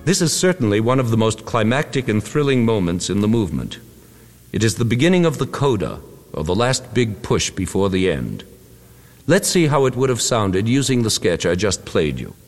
This is certainly one of the most climactic and thrilling moments in the movement. It is the beginning of the coda, or the last big push before the end. Let's see how it would have sounded using the sketch I just played you.